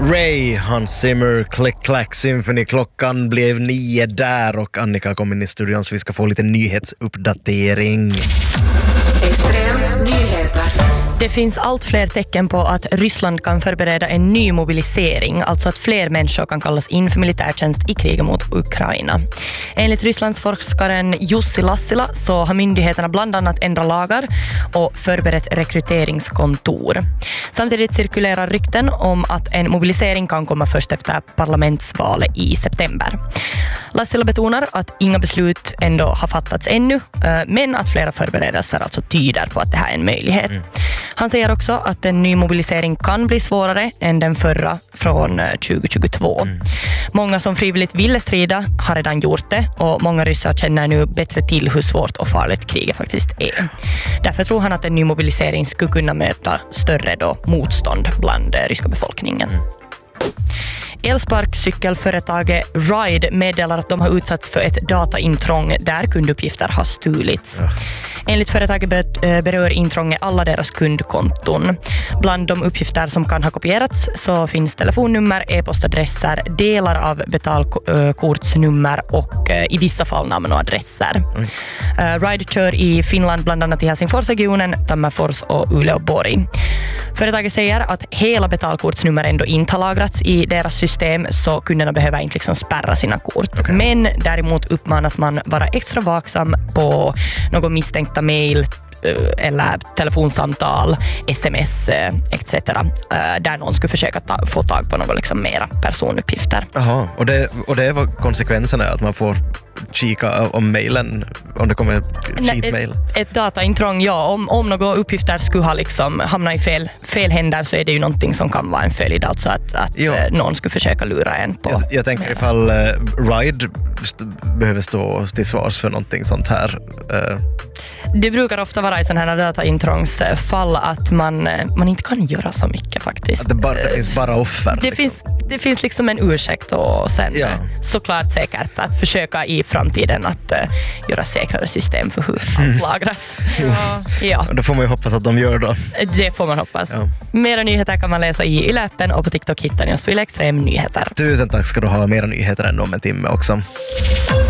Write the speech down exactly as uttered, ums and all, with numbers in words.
Ray, Hans Zimmer, Click Clack Symphony. Klockan blev nio där och Annika kom in i studion så vi ska få lite nyhetsuppdatering. Extrem nyheter. Det finns allt fler tecken på att Ryssland kan förbereda en ny mobilisering, alltså att fler människor kan kallas in för militärtjänst i kriget mot Ukraina. Enligt Rysslandsforskaren Jussi Lassila så har myndigheterna bland annat ändrat lagar och förberett rekryteringskontor. Samtidigt cirkulerar rykten om att en mobilisering kan komma först efter parlamentsvalet i september. Lassila betonar att inga beslut ändå har fattats ännu, men att flera förberedelser alltså tyder på att det här är en möjlighet. Mm. Han säger också att en ny mobilisering kan bli svårare än den förra från tjugohundratjugotvå. Mm. Många som frivilligt ville strida har redan gjort det och många ryssar känner nu bättre till hur svårt och farligt kriget faktiskt är. Därför tror han att en ny mobilisering skulle kunna möta större då motstånd bland ryska befolkningen. Mm. Elsparkcykelföretaget Ride meddelar att de har utsatts för ett dataintrång där kunduppgifter har stulits. Ja. Enligt företaget berör intrånget alla deras kundkonton. Bland de uppgifter som kan ha kopierats så finns telefonnummer, e-postadresser, delar av betalkortsnummer och i vissa fall namn och adresser. Mm. Ride kör i Finland bland annat i Helsingforsregionen, Tammerfors och Uleåborg. Företaget säger att hela betalkortsnummer ändå inte har lagrats i deras system så kunderna behöver inte liksom spärra sina kort. Okay. Men däremot uppmanas man vara extra vaksam på någon misstänkta mejl eller telefonsamtal, sms et cetera där någon skulle försöka ta, få tag på något liksom mera personuppgifter. Jaha, och det, och det är vad konsekvenserna är att man får kika om mejlen, om det kommer cheatmail. Ett, ett dataintrång, ja. Om, om några uppgifter skulle ha liksom hamnat i fel, fel händer så är det ju någonting som kan vara en följd, alltså att, att någon skulle försöka lura en på. Jag, jag tänker mera. Ifall uh, Ride st- behöver stå till svars för någonting sånt här. Uh. Det brukar ofta vara i sådana här dataintrångsfall att man, man inte kan göra så mycket faktiskt. Att det, bara, det finns bara offer. Det, liksom. finns, det finns liksom en ursäkt och sen ja. såklart säkert att försöka i framtiden att uh, göra säkrare system för hur allt mm. lagras. Ja. Ja. Då får man ju hoppas att de gör då. Det får man hoppas. Ja. Mera nyheter kan man läsa i Yle-appen och på TikTok hittar ni oss på Yle Extrem Nyheter. Tusen tack ska du ha, mera nyheter än om en timme också.